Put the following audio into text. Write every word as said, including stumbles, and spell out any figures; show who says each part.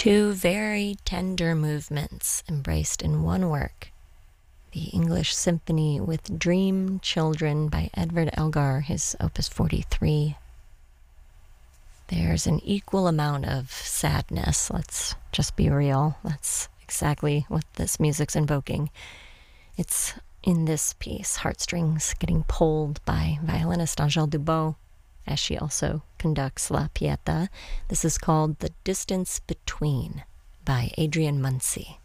Speaker 1: Two very tender movements embraced in one work. The English Symphony with Dream Children by Edward Elgar, his Opus forty-three. There's an equal amount of sadness, let's just be real. That's exactly what this music's invoking. It's in this piece, heartstrings getting pulled by violinist Angèle Dubot, as she also conducts La Pieta. This is called The Distance Between by Adrian Munsey.